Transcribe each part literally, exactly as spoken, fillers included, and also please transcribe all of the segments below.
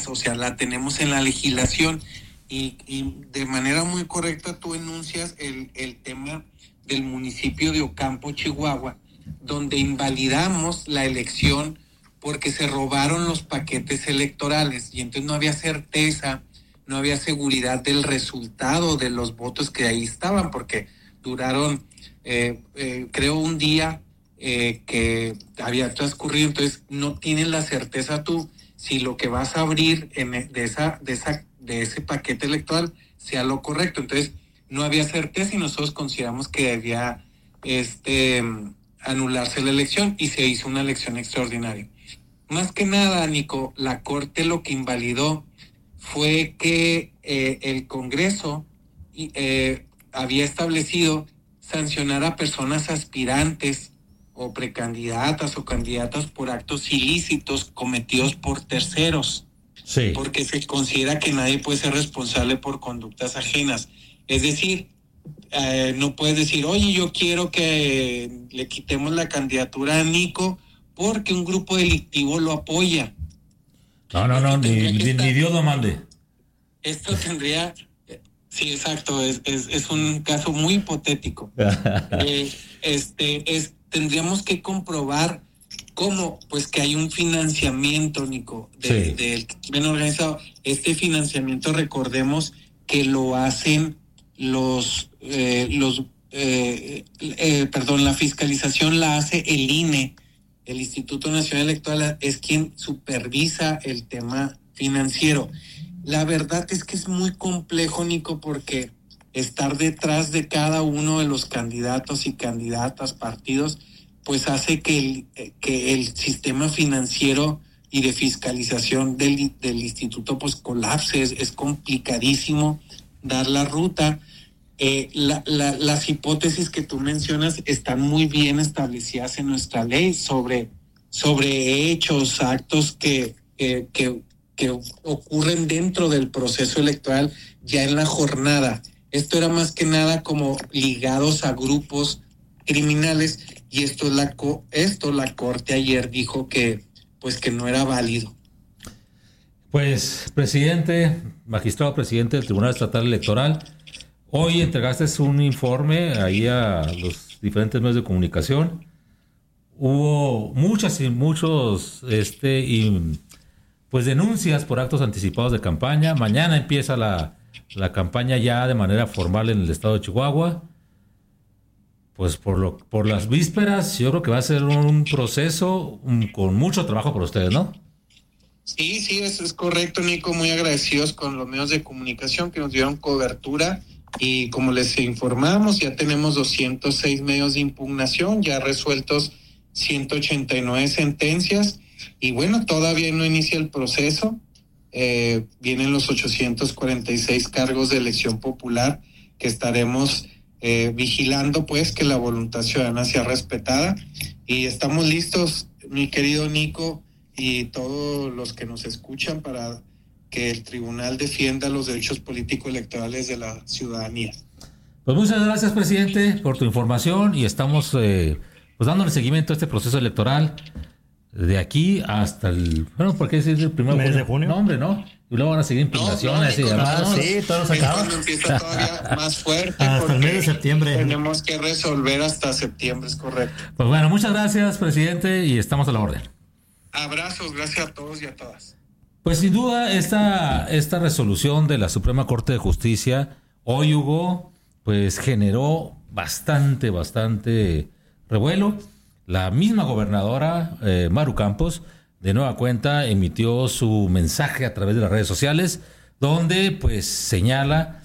reglas, o sea, la tenemos en la legislación y, y de manera muy correcta tú enuncias el, el tema del municipio de Ocampo, Chihuahua, donde invalidamos la elección porque se robaron los paquetes electorales y entonces no había certeza, no había seguridad del resultado de los votos que ahí estaban, porque duraron, eh, eh, creo, un día eh, que había transcurrido, entonces no tienes la certeza tú si lo que vas a abrir en, de, esa, de, esa, de ese paquete electoral sea lo correcto. Entonces no había certeza y nosotros consideramos que debía este, anularse la elección y se hizo una elección extraordinaria. Más que nada, Nico, la Corte lo que invalidó fue que eh, el Congreso eh, había establecido sancionar a personas aspirantes o precandidatas o candidatas por actos ilícitos cometidos por terceros. Sí. Porque se considera que nadie puede ser responsable por conductas ajenas. Es decir, eh, no puedes decir, oye, yo quiero que le quitemos la candidatura a Nico porque un grupo delictivo lo apoya. No, no, no, ni, ni, ni Dios lo mande. Esto tendría, sí, exacto, es, es, es un caso muy hipotético. eh, este, es, tendríamos que comprobar cómo, pues que hay un financiamiento, Nico, de, sí. del crimen organizado. Este financiamiento, recordemos que lo hacen los, eh, los, eh, eh, perdón, la fiscalización la hace el I N E. El Instituto Nacional Electoral es quien supervisa el tema financiero. La verdad es que es muy complejo, Nico, porque estar detrás de cada uno de los candidatos y candidatas, partidos, pues hace que el, que el sistema financiero y de fiscalización del, del instituto pues colapse. Es, es complicadísimo dar la ruta. Eh, la, la, las hipótesis que tú mencionas están muy bien establecidas en nuestra ley sobre, sobre hechos, actos que, que, que, que ocurren dentro del proceso electoral ya en la jornada. Esto era más que nada como ligados a grupos criminales y esto la esto la Corte ayer dijo que pues que no era válido. Pues, presidente, magistrado presidente del Tribunal Estatal Electoral, hoy entregaste un informe ahí a los diferentes medios de comunicación. Hubo muchas y muchos este y pues denuncias por actos anticipados de campaña. Mañana empieza la, la campaña ya de manera formal en el estado de Chihuahua. Pues por lo por las vísperas, yo creo que va a ser un proceso un, con mucho trabajo por ustedes, ¿no? Sí, sí, eso es correcto, Nico. Muy agradecidos con los medios de comunicación que nos dieron cobertura. Y como les informamos, ya tenemos doscientos seis medios de impugnación, ya resueltos ciento ochenta y nueve sentencias. Y bueno, todavía no inicia el proceso. Eh, vienen los ochocientos cuarenta y seis cargos de elección popular que estaremos eh, vigilando, pues, que la voluntad ciudadana sea respetada. Y estamos listos, mi querido Nico, y todos los que nos escuchan para que el tribunal defienda los derechos políticos electorales de la ciudadanía. Pues muchas gracias, presidente, por tu información y estamos eh, pues dándole seguimiento a este proceso electoral de aquí hasta el, bueno, ¿por qué decir el primero mes de junio? No, hombre, no. Y luego van a seguir impugnaciones no, no, y demás. No, sí, todo se acaba. Empieza todavía más fuerte. Hasta el mes de septiembre. Tenemos que resolver hasta septiembre, es correcto. Pues bueno, muchas gracias, presidente, y estamos a la orden. Abrazos, gracias a todos y a todas. Pues sin duda esta, esta resolución de la Suprema Corte de Justicia hoy, Hugo, pues generó bastante, bastante revuelo. La misma gobernadora, eh, Maru Campos, de nueva cuenta emitió su mensaje a través de las redes sociales, donde pues señala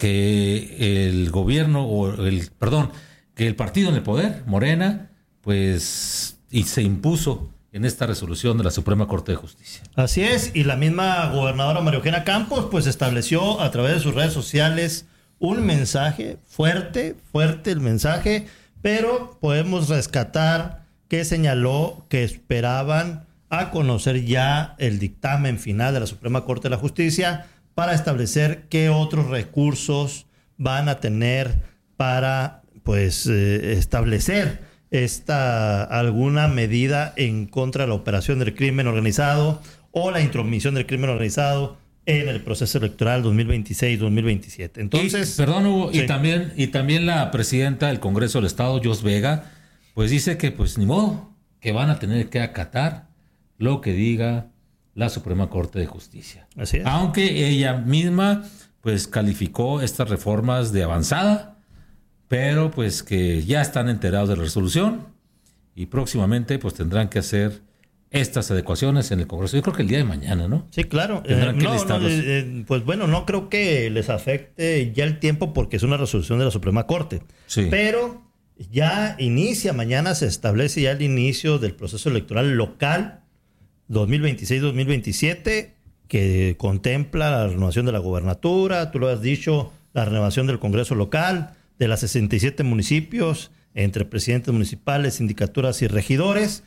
que el gobierno, o el, perdón, que el partido en el poder, Morena, pues y se impuso en esta resolución de la Suprema Corte de Justicia. Así es, y la misma gobernadora María Eugenia Campos pues estableció a través de sus redes sociales un mensaje fuerte, fuerte el mensaje, pero podemos rescatar que señaló que esperaban a conocer ya el dictamen final de la Suprema Corte de la Justicia para establecer qué otros recursos van a tener para pues eh, establecer esta alguna medida en contra de la operación del crimen organizado o la intromisión del crimen organizado en el proceso electoral dos mil veintiséis dos mil veintisiete. Entonces, y, perdón, Hugo, sí. y también y también la presidenta del Congreso del Estado, Jos Vega, pues dice que pues ni modo, que van a tener que acatar lo que diga la Suprema Corte de Justicia. Así es. Aunque ella misma pues calificó estas reformas de avanzada, pero pues que ya están enterados de la resolución y próximamente pues tendrán que hacer estas adecuaciones en el Congreso. Yo creo que el día de mañana, ¿no? Sí, claro. Tendrán Eh, que no, no, listarlos. eh, eh, pues bueno, no creo que les afecte ya el tiempo porque es una resolución de la Suprema Corte. Sí. Pero ya inicia, mañana se establece ya el inicio del proceso electoral local dos mil veintiséis dos mil veintisiete, que contempla la renovación de la gobernatura, tú lo has dicho, la renovación del Congreso local, de las sesenta y siete municipios, entre presidentes municipales, sindicaturas y regidores.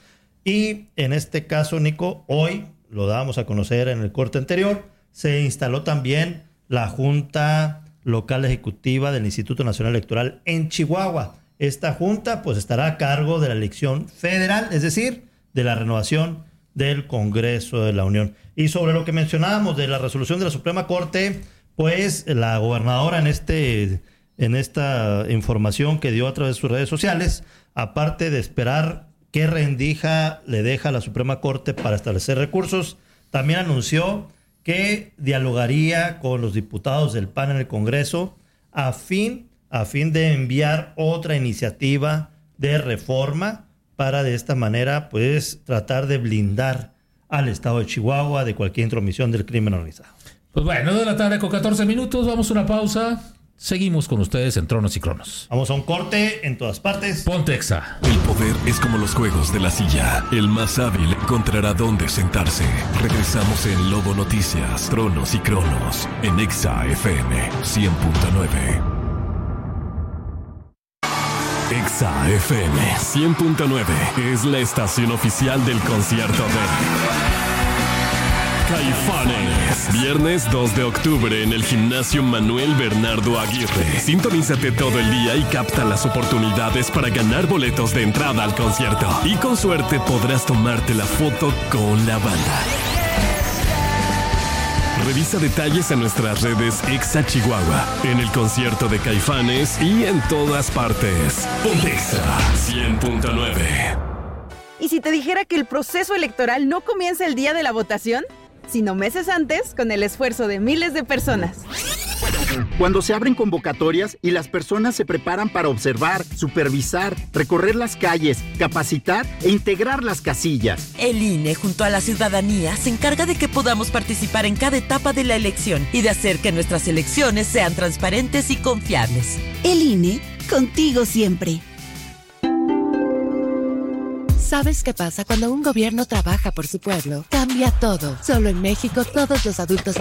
Y en este caso, Nico, hoy, lo dábamos a conocer en el corte anterior, se instaló también la Junta Local Ejecutiva del Instituto Nacional Electoral en Chihuahua. Esta junta pues estará a cargo de la elección federal, es decir, de la renovación del Congreso de la Unión. Y sobre lo que mencionábamos de la resolución de la Suprema Corte, pues la gobernadora en este en esta información que dio a través de sus redes sociales, aparte de esperar qué rendija le deja a la Suprema Corte para establecer recursos, también anunció que dialogaría con los diputados del P A N en el Congreso a fin, a fin de enviar otra iniciativa de reforma para de esta manera pues tratar de blindar al estado de Chihuahua de cualquier intromisión del crimen organizado. Pues bueno, de la tarde con catorce minutos, vamos a una pausa. Seguimos con ustedes en Tronos y Cronos. Vamos a un corte en todas partes. Pontexa. El poder es como los juegos de la silla. El más hábil encontrará dónde sentarse. Regresamos en Lobo Noticias, Tronos y Cronos, en Exa F M cien punto nueve. Exa F M cien punto nueve es la estación oficial del concierto de Caifanes. Viernes dos de octubre en el Gimnasio Manuel Bernardo Aguirre. Sintonízate todo el día y capta las oportunidades para ganar boletos de entrada al concierto. Y con suerte podrás tomarte la foto con la banda. Revisa detalles en nuestras redes Exa Chihuahua, en el concierto de Caifanes y en todas partes. Exa cien punto nueve. ¿Y si te dijera que el proceso electoral no comienza el día de la votación, sino meses antes, con el esfuerzo de miles de personas? Cuando se abren convocatorias y las personas se preparan para observar, supervisar, recorrer las calles, capacitar e integrar las casillas. El I N E, junto a la ciudadanía, se encarga de que podamos participar en cada etapa de la elección y de hacer que nuestras elecciones sean transparentes y confiables. El I N E, contigo siempre. ¿Sabes qué pasa cuando un gobierno trabaja por su pueblo? Cambia todo. Solo en México todos los adultos